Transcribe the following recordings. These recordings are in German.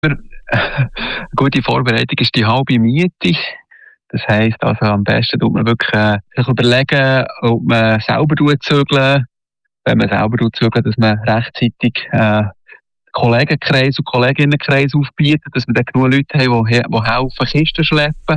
Eine gute Vorbereitung ist die halbe Miete. Das heisst, also am besten tut man wirklich sich überlegen, ob man selber zügeln. Wenn man selber zügelt, dass man rechtzeitig Kollegenkreis und Kolleginnenkreis aufbietet, dass wir dann genug Leute haben, die helfen, Kisten schleppen.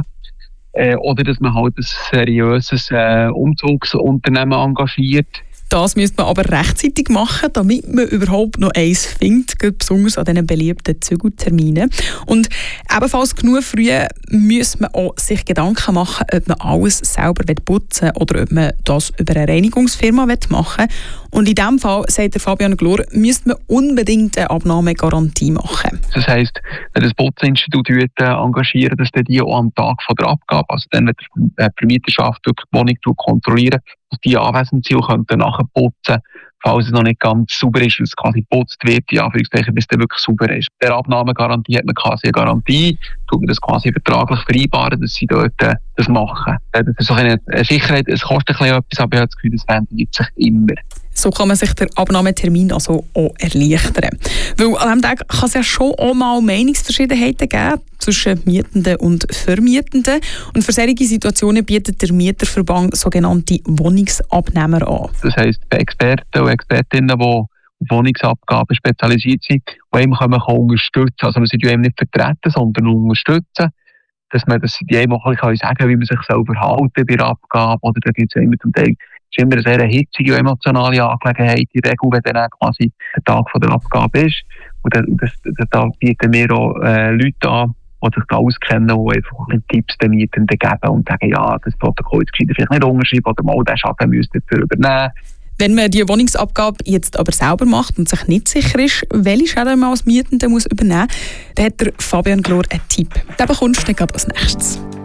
Oder dass man halt ein seriöses Umzugsunternehmen engagiert. Das müsste man aber rechtzeitig machen, damit man überhaupt noch eins findet, besonders an diesen beliebten Zügelterminen. Und ebenfalls genug früh muss man auch sich Gedanken machen, ob man alles selber putzen will oder ob man das über eine Reinigungsfirma machen will. Und in diesem Fall, sagt der Fabian Glor, müsste man unbedingt eine Abnahmegarantie machen. Das heisst, wenn das Putzinstitut engagieren, dass die auch am Tag von der Abgabe, also dann, wenn die Vermieterschaft wirklich die Wohnung kontrollieren, dass die anwesend sind und können nachher putzen, falls es noch nicht ganz sauber ist, weil es quasi geputzt wird, in Anführungszeichen, bis es wirklich sauber ist. Bei der Abnahmegarantie hat man quasi eine Garantie, tut man das quasi vertraglich vereinbaren, dass sie dort das machen. Das ist auch eine Sicherheit, es kostet ein bisschen etwas, aber ich habe das Gefühl, das wendet sich immer. So kann man sich den Abnahmetermin also auch erleichtern. Weil an diesem Tag kann es ja schon auch mal Meinungsverschiedenheiten geben zwischen Mietenden und Vermietenden. Und für solche Situationen bietet der Mieterverband sogenannte Wohnungsabnehmer an. Das heisst, Experten und Expertinnen, die auf Wohnungsabgaben spezialisiert sind, die einem unterstützen können. Also wir sind ja eben nicht vertreten, sondern unterstützen. Dass die einem auch sagen können, wie man sich verhalten soll bei der Abgabe. Oder da gibt es immer zum Teil immer eine sehr hitzige und emotionale Angelegenheit, in der Regel, wenn dann quasi der Tag von der Abgabe ist. Und da bieten wir auch Leute an, die sich da auskennen, die einfach Tipps den Mietenden geben und sagen, ja, das Protokoll ist vielleicht nicht unterschreiben oder mal den Schaden müsst ihr dafür übernehmen. Wenn man die Wohnungsabgabe jetzt aber selber macht und sich nicht sicher ist, welche Schäden man als Mietende übernehmen muss, dann hat der Fabian Glor einen Tipp. Den bekommst du dann als nächstes.